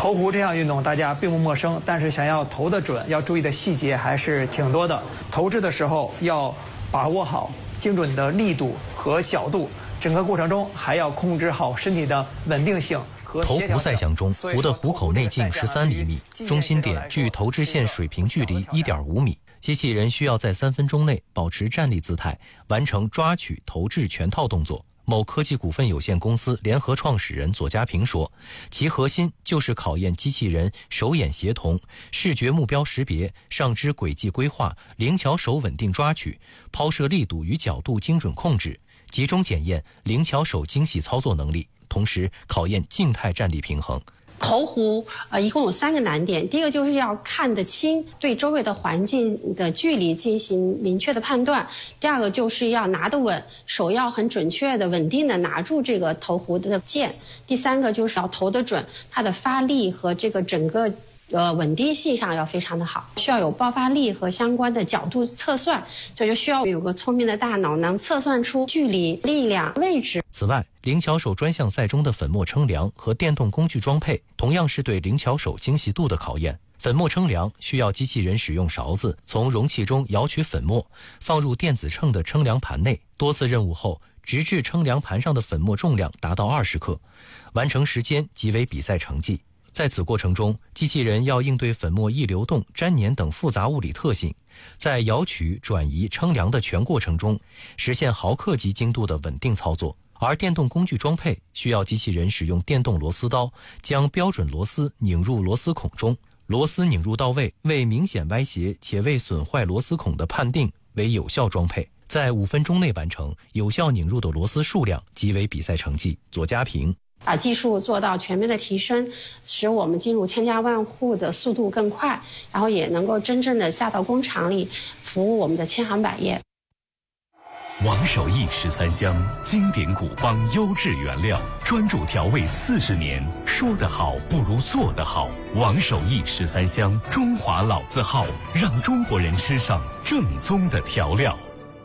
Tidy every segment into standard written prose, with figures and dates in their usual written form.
投壶这项运动大家并不陌生，但是想要投得准，要注意的细节还是挺多的。投掷的时候要把握好精准的力度和角度，整个过程中还要控制好身体的稳定性。 投壶赛项中，壶的壶口内径13厘米，中心点距投掷线水平距离1.5米。机器人需要在3分钟内保持站立姿态，完成抓取、投掷全套动作。某科技股份有限公司联合创始人左家平说，其核心就是考验机器人手眼协同、视觉目标识别、上肢轨迹规划、灵巧手稳定抓取、抛射力度与角度精准控制，集中检验灵巧手精细操作能力，同时考验静态站立平衡。 投壶一共有3个难点，第一个就是要看得清，对周围的环境的距离进行明确的判断；第二个就是要拿得稳，手要很准确的、稳定的拿住这个投壶的剑；第三个就是要投得准，它的发力和这个整个稳定性上要非常的好，需要有爆发力和相关的角度测算，所以就需要有个聪明的大脑，能测算出距离、力量、位置。 此外，灵巧手专项赛中的粉末称量和电动工具装配，同样是对灵巧手精细度的考验。粉末称量需要机器人使用勺子从容器中舀取粉末，放入电子秤的称量盘内，多次任务后，直至称量盘上的粉末重量达到20克，完成时间即为比赛成绩。在此过程中，机器人要应对粉末易流动、粘黏等复杂物理特性，在舀取、转移、称量的全过程中，实现毫克级精度的稳定操作。而电动工具装配需要机器人使用电动螺丝刀，将标准螺丝拧入螺丝孔中，螺丝拧入到位，未明显歪斜且未损坏螺丝孔的判定为有效装配。在5分钟内完成，有效拧入的螺丝数量即为比赛成绩。左家平。 把技术做到全面的提升，使我们进入千家万户的速度更快，然后也能够真正的下到工厂里，服务我们的千行百业。 王守义13香，经典古方优质原料，专注调味40年，说得好不如做得好。王守义13香，中华老字号，让中国人吃上正宗的调料。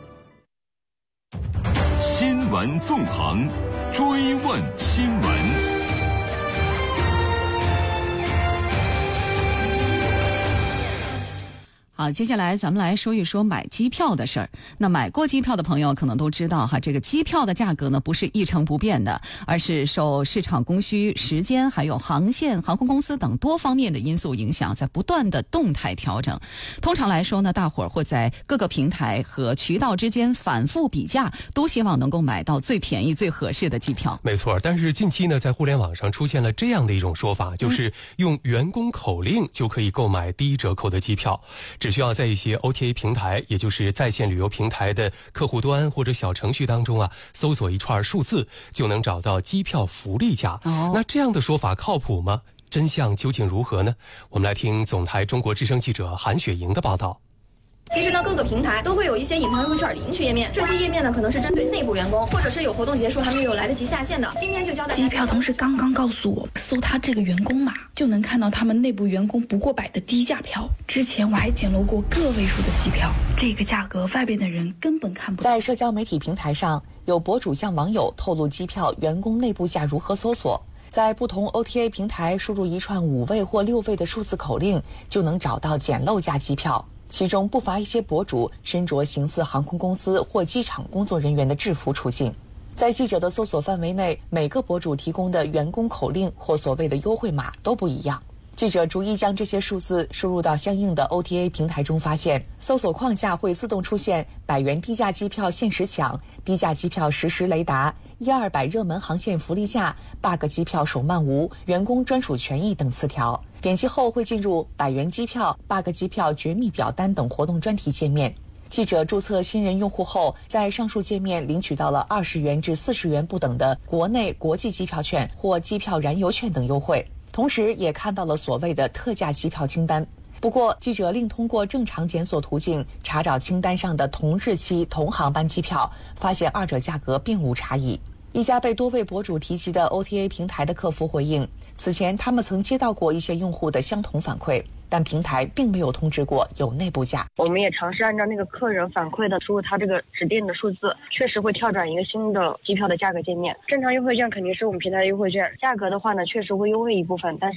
新闻纵横，追问新闻。 好，接下来咱们来说一说买机票的事儿。那买过机票的朋友可能都知道哈，这个机票的价格呢不是一成不变的，而是受市场供需、时间还有航线、航空公司等多方面的因素影响，在不断的动态调整。通常来说呢，大伙儿会在各个平台和渠道之间反复比价，都希望能够买到最便宜、最合适的机票。 没错，但是近期呢，在互联网上出现了这样的一种说法，就是用员工口令就可以购买低折扣的机票。只需要在一些 OTA 平台，也就是在线旅游平台的客户端或者小程序当中搜索一串数字，就能找到机票福利价。那这样的说法靠谱吗？真相究竟如何呢？我们来听总台中国之声记者韩雪莹的报道。 其实呢，各个平台都会有一些隐藏优惠券领取页面，这些页面呢可能是针对内部员工，或者是有活动结束还没有来得及下线的。今天就教大家， 机票同事刚刚告诉我，搜他这个员工码就能看到他们内部员工不过百的低价票。之前我还捡漏过个位数的机票，这个价格外边的人根本看不到。 在社交媒体平台上，有博主向网友透露机票员工内部价如何搜索。在不同 OTA 平台输入一串5位或6位的数字口令，就能找到捡漏价机票。其中不乏一些博主身着形似航空公司或机场工作人员的制服出镜。在记者的搜索范围内，每个博主提供的员工口令或所谓的优惠码都不一样。记者逐一将这些数字输入到相应的 OTA 平台中，发现搜索框下会自动出现100元低价机票限时抢、低价机票实时雷达、1-200热门航线福利价、bug 机票手慢无、员工专属权益等词条。点击后会进入100元机票、bug 机票绝密表单等活动专题界面。记者注册新人用户后，在上述界面领取到了20元至40元不等的国内国际机票券或机票燃油券等优惠，同时也看到了所谓的特价机票清单。不过，记者另通过正常检索途径查找清单上的同日期同航班机票，发现二者价格并无差异。一家被多位博主提及的 OTA 平台的客服回应，此前他们曾接到过一些用户的相同反馈，但平台并没有通知过有内部价。 我们也尝试按照那个客人反馈的输入他这个指定的数字，确实会跳转一个新的机票的价格界面。正常优惠券肯定是我们平台的优惠券，价格的话呢，确实会优惠一部分，但是